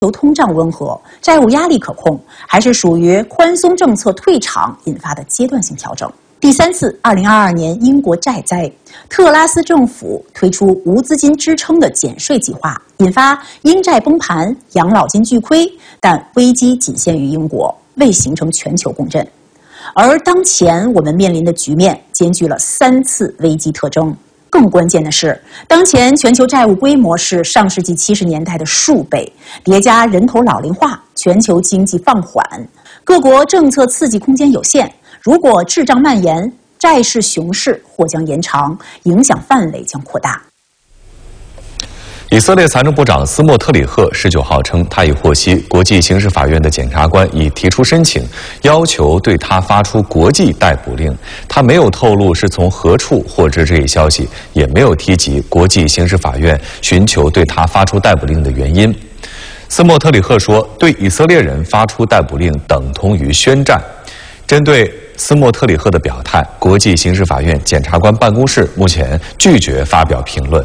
通胀温和，债务压力可控，还是属于宽松政策退场引发的阶段性调整。第三次2022年英国债灾，特拉斯政府推出无资金支撑的减税计划，引发英债崩盘、养老金巨亏，但危机仅限于英国，未形成全球共振。而当前我们面临的局面兼具了3次危机特征。更关键的是，当前全球债务规模是上世纪70年代的数倍，叠加人口老龄化，全球经济放缓，各国政策刺激空间有限。如果滞胀蔓延，债市熊市或将延长，影响范围将扩大。 以色列财政部长斯莫特里赫19号称，他已获悉国际刑事法院的检察官已提出申请，要求对他发出国际逮捕令。他没有透露是从何处获知这一消息，也没有提及国际刑事法院寻求对他发出逮捕令的原因。斯莫特里赫说，对以色列人发出逮捕令等同于宣战。针对斯莫特里赫的表态，国际刑事法院检察官办公室目前拒绝发表评论。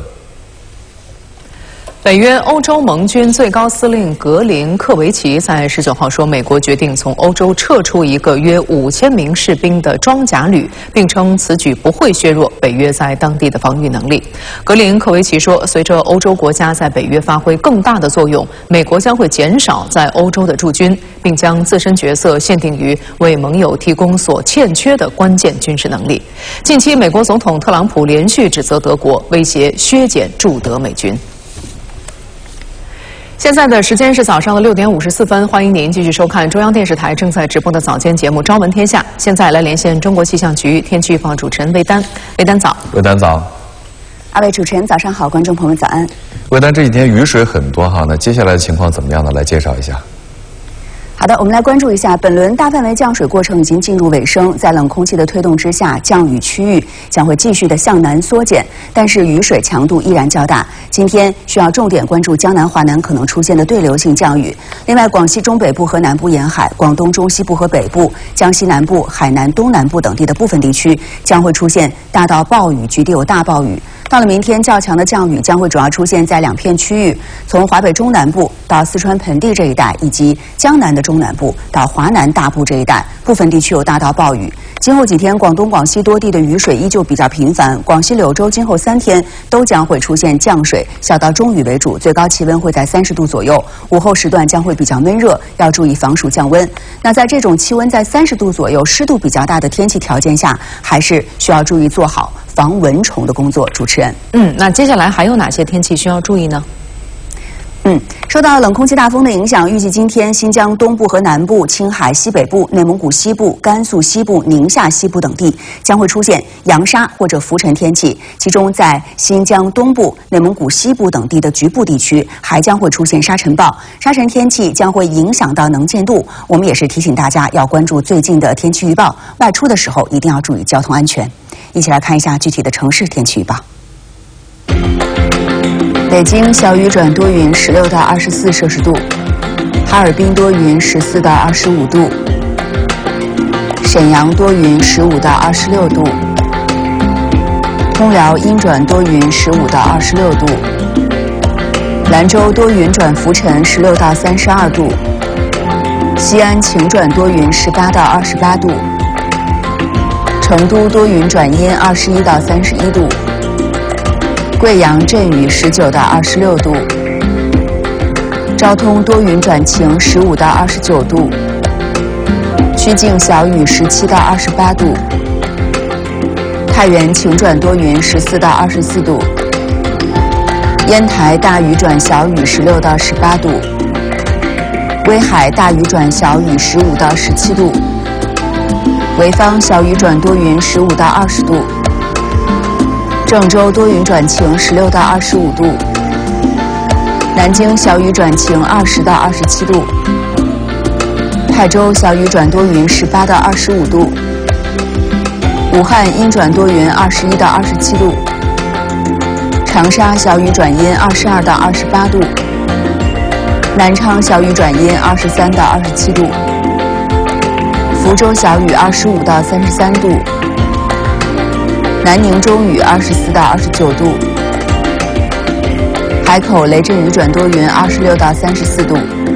北约欧洲盟军最高司令格林克维奇在19号说，美国决定从欧洲撤出一个约5000名士兵的装甲旅，并称此举不会削弱北约在当地的防御能力。格林克维奇说，随着欧洲国家在北约发挥更大的作用，美国将会减少在欧洲的驻军，并将自身角色限定于为盟友提供所欠缺的关键军事能力。近期，美国总统特朗普连续指责德国，威胁削减驻德美军。现在的时间是早上的6点54分，欢迎您继续收看中央电视台正在直播的早间节目《朝闻天下》。现在来连线中国气象局天气预报主持人魏丹。魏丹早。 魏丹早。 2位主持人早上好，观众朋友们早安。 魏丹，这几天雨水很多哈，那接下来的情况怎么样呢？来介绍一下。 好的，我们来关注一下，本轮大范围降水过程已经进入尾声，在冷空气的推动之下，降雨区域将会继续的向南缩减，但是雨水强度依然较大。今天需要重点关注江南、华南可能出现的对流性降雨。另外，广西中北部和南部沿海、广东中西部和北部、江西南部、海南东南部等地的部分地区将会出现大到暴雨，局地有大暴雨。到了明天，较强的降雨将会主要出现在2片区域，从华北中南部到四川盆地这一带，以及江南的中南部到华南大部这一带，部分地区有大到暴雨。今后几天，广东、广西多地的雨水依旧比较频繁，广西柳州今后3天都将会出现降水，小到中雨为主，最高气温会在30度左右。午后时段将会比较闷热，要注意防暑降温。那在这种气温在30度左右、湿度比较大的天气条件下，还是需要注意做好防蚊虫的工作。主持人， 那接下来还有哪些天气需要注意呢？ 受到冷空气大风的影响，预计今天新疆东部和南部、青海西北部、内蒙古西部、甘肃西部、宁夏西部等地将会出现扬沙或者浮尘天气，其中在新疆东部、内蒙古西部等地的局部地区还将会出现沙尘暴。沙尘天气将会影响到能见度，我们也是提醒大家要关注最近的天气预报，外出的时候一定要注意交通安全。一起来看一下具体的城市天气预报。北京小雨转多云，16到24摄氏度；哈尔滨多云，14到25度；沈阳多云，15到26度；通辽阴转多云，15到26度；兰州多云转浮尘，16到32度；西安晴转多云，18到28度；成都多云转阴，21到31度；贵阳阵雨19到26度；昭通多云转晴15到29度；曲靖小雨17到28度；太原晴转多云14到24度；烟台大雨转小雨16到18度；威海大雨转小雨15到17度；潍坊小雨转多云15到20度；郑州多云转晴16到25度；南京小雨转晴20到27度；泰州小雨转多云18到25度；武汉阴转多云21到27度；长沙小雨转阴22到28度；南昌小雨转阴23到27度；福州小雨25到33度；南宁中雨24到29度； 海口雷阵雨转多云，26到34度。